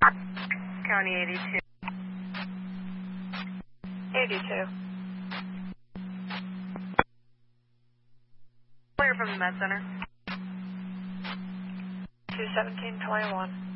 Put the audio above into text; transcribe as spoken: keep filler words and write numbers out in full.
County eighty-two. eighty-two. Clear from the med center. two seventeen twenty-one.